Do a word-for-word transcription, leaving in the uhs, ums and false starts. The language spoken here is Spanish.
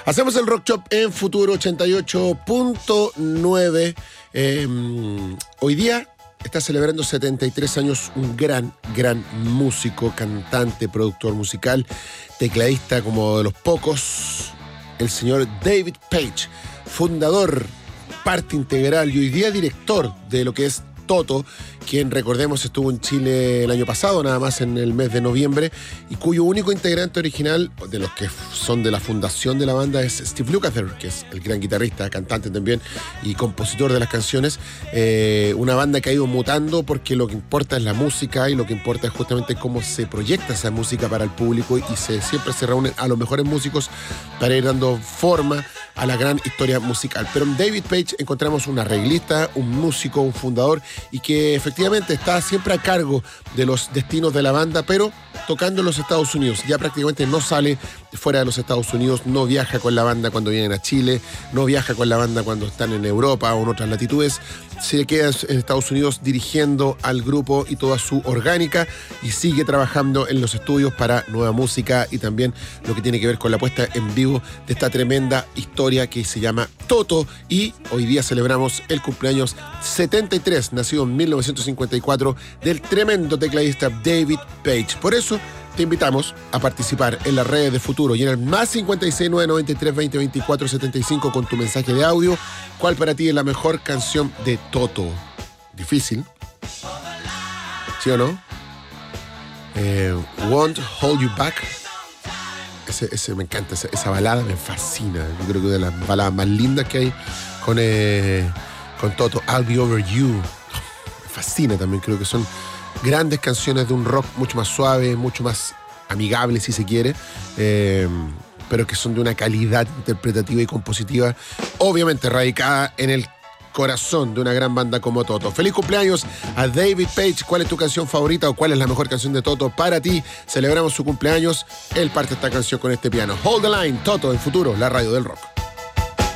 Hacemos el Rock Shop en Futuro ochenta y ocho punto nueve. Eh, hoy día está celebrando setenta y tres años un gran, gran músico, cantante, productor musical, tecladista como de los pocos, el señor David Paich, fundador, parte integral y hoy día director de lo que es Toto, quien recordemos estuvo en Chile el año pasado, nada más en el mes de noviembre, y cuyo único integrante original, de los que son de la fundación de la banda, es Steve Lukather, que es el gran guitarrista, cantante también y compositor de las canciones. Eh, una banda que ha ido mutando porque lo que importa es la música y lo que importa es justamente cómo se proyecta esa música para el público y se, siempre se reúnen a los mejores músicos para ir dando forma a la gran historia musical. Pero en David Paich encontramos un arreglista, un músico, un fundador y que efectivamente está siempre a cargo de los destinos de la banda, pero tocando en los Estados Unidos. Ya prácticamente no sale fuera de los Estados Unidos, no viaja con la banda cuando vienen a Chile, no viaja con la banda cuando están en Europa o en otras latitudes. Se queda en Estados Unidos dirigiendo al grupo y toda su orgánica y sigue trabajando en los estudios para nueva música y también lo que tiene que ver con la puesta en vivo de esta tremenda historia que se llama Toto. Y hoy día celebramos el cumpleaños setenta y tres, nacido en mil novecientos cincuenta y cuatro, del tremendo tecladista David Paich. Por eso te invitamos a participar en las redes de Futuro y en el más cincuenta y seis, nueve noventa y tres, veinte, veinticuatro, setenta y cinco con tu mensaje de audio. ¿Cuál para ti es la mejor canción de Toto? Difícil, ¿sí o no? Eh, Won't Hold You Back. Ese, ese me encanta, esa, esa balada me fascina. Yo creo que es de las baladas más lindas que hay con, eh, con Toto. I'll Be Over You. Me fascina también, creo que son grandes canciones de un rock mucho más suave, mucho más amigable si se quiere, eh, pero que son de una calidad interpretativa y compositiva obviamente radicada en el corazón de una gran banda como Toto. Feliz cumpleaños a David Paich. ¿Cuál es tu canción favorita o cuál es la mejor canción de Toto para ti? Celebramos su cumpleaños. Él parte esta canción con este piano. Hold the Line, Toto en Futuro, la radio del rock.